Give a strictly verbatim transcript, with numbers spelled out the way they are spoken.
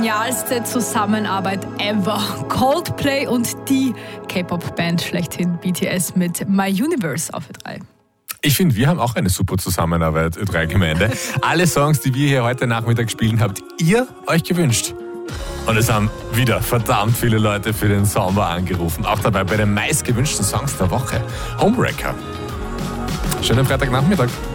Genialste Zusammenarbeit ever. Coldplay und die K-Pop-Band schlechthin B T S mit My Universe auf drei. Ich finde, wir haben auch eine super Zusammenarbeit, Ö drei Gemeinde. Alle Songs, die wir hier heute Nachmittag spielen, habt ihr euch gewünscht. Und es haben wieder verdammt viele Leute für den Sommer angerufen. Auch dabei bei den meistgewünschten Songs der Woche. Homewrecker. Schönen Freitagnachmittag.